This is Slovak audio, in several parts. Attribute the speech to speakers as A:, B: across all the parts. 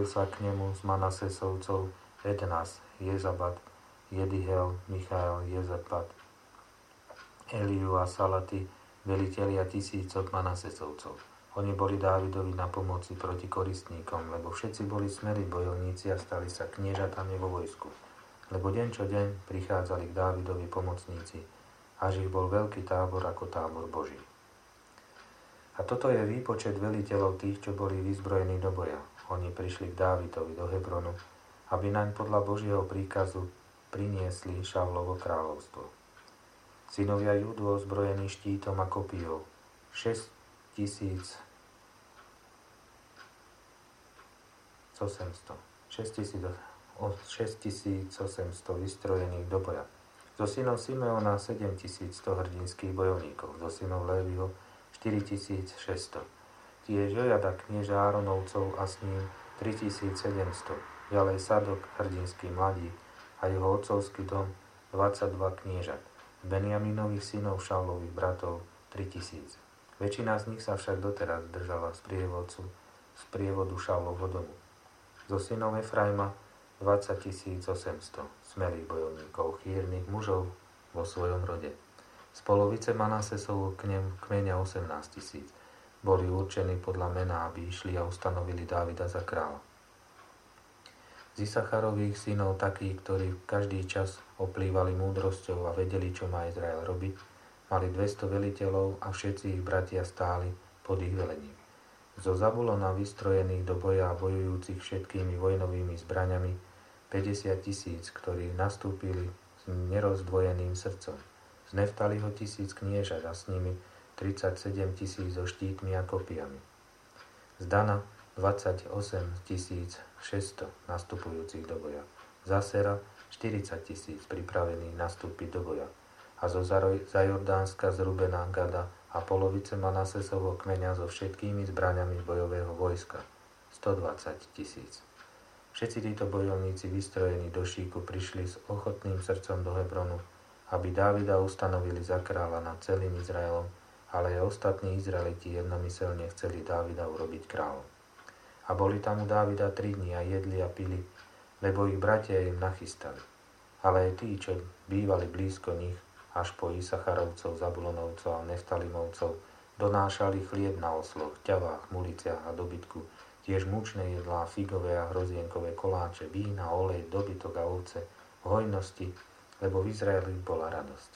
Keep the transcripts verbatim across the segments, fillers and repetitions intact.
A: sa k nemu z Manasesovcov Ednas, Jezabat, Jedihel, Michael, Jezabat, Eliu a Salaty, velitelia tisícok Manasesovcov. Oni boli Dávidovi na pomoci proti koristníkom, lebo všetci boli smelí bojovníci a stali sa kniežatami vo vojsku. Lebo deň čo deň prichádzali k Dávidovi pomocníci, až ich bol veľký tábor ako tábor Boží. A toto je výpočet veliteľov tých, čo boli vyzbrojení do boja. Oni prišli k Dávidovi do Hebronu, aby naň podľa Božieho príkazu priniesli Šavlovo kráľovstvo. Synovia Júdu ozbrojení štítom a kopijou, šesť tisíc osemsto vystrojených do boja. Zo synov Simeona sedemtisícsto hrdinských bojovníkov, zo synov Léviho štyritisícšesťsto. Tiež Jojada knieža Áronovcov a s ním tritisícsedemsto. Ďalej Sadok, hrdinský mladík a jeho otcovský dom dvadsaťdva kniežat. Z Benjaminových synov Šavlových bratov tritisíc. Väčšina z nich sa však doteraz držala z prievodcu, z prievodu Šavlovho domu. Zo synov Efraima dvadsaťtisícosemsto smelých bojovníkov, chýrnych mužov vo svojom rode. Z polovice Manasesovho kmeňa osemnásťtisíc. Boli určení podľa mena, aby išli a ustanovili Dávida za kráľa. Z Isacharových synov takí, ktorí každý čas oplývali múdrosťou a vedeli, čo má Izrael robiť, mali dvesto veliteľov a všetci ich bratia stáli pod ich velením. Zo Zabulona vystrojených do boja a bojujúcich všetkými vojnovými zbraňami päťdesiat tisíc, ktorí nastúpili s nerozdvojeným srdcom. Z Neftaliho tisíc kniežat a s nimi tridsaťsedem tisíc so štítmi a kopijami. Z Dana dvadsaťosem tisíc šesťsto nastupujúcich do boja. Z Asera štyridsať tisíc pripravených nastúpiť do boja. A zo Zajordánska, z Rubena, Gada a polovice Manasesovho kmeňa so všetkými zbraňami bojového vojska stodvadsať tisíc. Všetci títo bojovníci vystrojení do šíku prišli s ochotným srdcom do Hebronu, aby Dávida ustanovili za kráľa nad celým Izraelom, ale aj ostatní Izraeliti jednomyselne chceli Dávida urobiť kráľom. A boli tam u Dávida tri dni a jedli a pili, lebo ich bratia im nachystali. Ale aj tí, čo bývali blízko nich, až po Isacharovcov, Zabulonovcov a Neftalimovcov, donášali chlieb na osloch, ťavách, muliciach a dobytku, tiež mučné jedlá, figové a hrozienkové koláče, vína, olej, dobytok a ovce, v hojnosti, lebo v Izraeli bola radosť.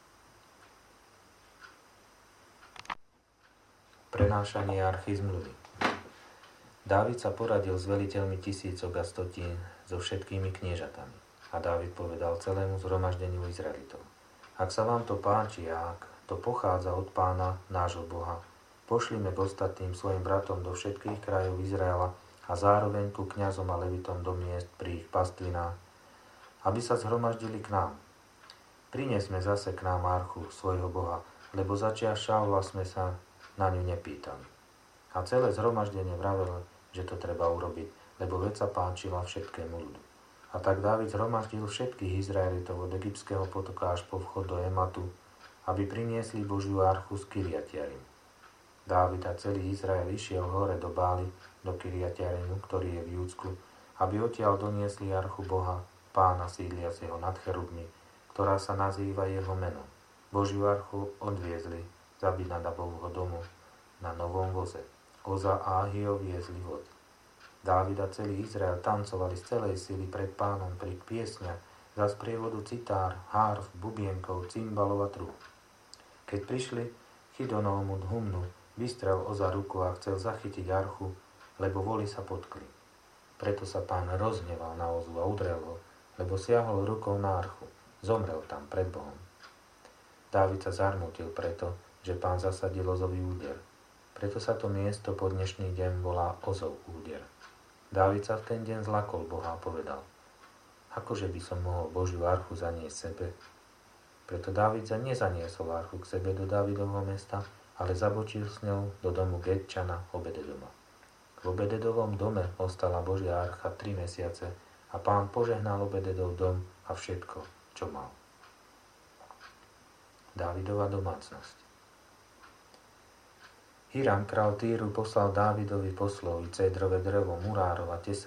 A: Prenášanie archy zmluvy. Dávid sa poradil s veliteľmi tisícok a stotín so všetkými kniežatami. A Dávid povedal celému zhromaždeniu Izraelitov: Ak sa vám to páči a ak to pochádza od Pána, nášho Boha, pošlime k ostatným svojim bratom do všetkých krajov Izraela a zároveň ku kňazom a levitom do miest pri ich pastvinách, aby sa zhromaždili k nám. Prinesme zase k nám archu svojho Boha, lebo začiaľ Šavla sme sa na ňu nepýtali. A celé zhromaždenie vravelo, že to treba urobiť, lebo vec sa páčila všetkému ľudu. A tak Dávid zhromaždil všetkých Izraelitov od egyptského potoka až po vchod do Ematu, aby priniesli Božiu archu z Kiriatjarim. Dávid a celý Izrael išiel hore do Bály, do Kiriatjarimu, ktorý je v Júdsku, aby odtiaľ doniesli archu Boha, Pána sídliaceho nad cherubmi, ktorá sa nazýva jeho menom. Božiu archu odviezli z Abinadabovho domu na novom voze. Oza a Ahio viezli vod. Dávid a celý Izrael tancovali z celej sily pred Pánom pri piesňach za sprievodu citár, hárf, bubienkov, cymbalov a trúb. Keď prišli Chidonovmu Dhumnu, vystrel Oza ruku a chcel zachytiť archu, lebo voli sa potkli. Preto sa Pán rozhneval na Ozu a udrel ho, lebo siahol rukou na archu. Zomrel tam pred Bohom. Dávid sa zarmútil preto, že Pán zasadil Ozový úder. Preto sa to miesto po dnešný deň volá Ozov úder. Dávid sa v ten deň zlakol Boha a povedal: Akože by som mohol Božiu archu zaniesť sebe? Preto Dávid sa nezaniesol archu k sebe do Dávidovho mesta, ale zabočil s ňou do domu Getčana Obededoma. V Obededovom dome ostala Božia archa tri mesiace a Pán požehnal Obededov dom a všetko, čo mal. Dávidova domácnosť. Hiram, král Týru, poslal Dávidovi poslov i cédrové drevo, murárov a tesárov